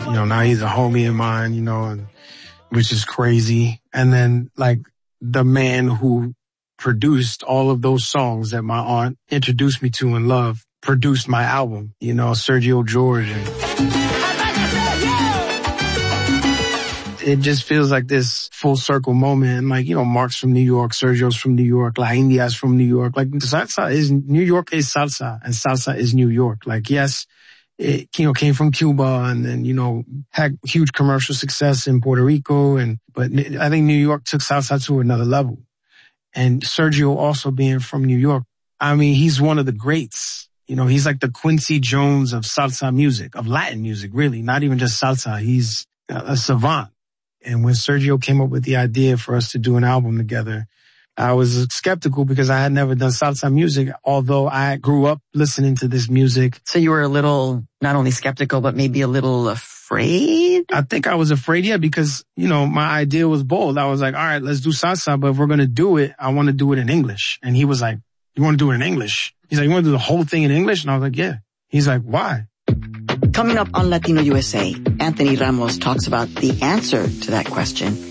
now he's a homie of mine, and which is crazy. And then like the man who produced all of those songs that my aunt introduced me to and loved produced my album, Sergio George. And it just feels like this full circle moment. And like, Mark's from New York, Sergio's from New York, La India's from New York. Like New York is salsa and salsa is New York. Like, yes, it, came from Cuba and then, had huge commercial success in Puerto Rico. But I think New York took salsa to another level. And Sergio also being from New York, he's one of the greats. He's like the Quincy Jones of salsa music, of Latin music, really, not even just salsa. He's a savant. And when Sergio came up with the idea for us to do an album together, I was skeptical because I had never done salsa music, although I grew up listening to this music. So you were a little, not only skeptical, but maybe a little afraid? I think I was afraid, because, my idea was bold. I was like, all right, let's do salsa, but if we're going to do it, I want to do it in English. And he was like, you want to do it in English? He's like, you want to do the whole thing in English? And I was like, yeah. He's like, why? Coming up on Latino USA, Anthony Ramos talks about the answer to that question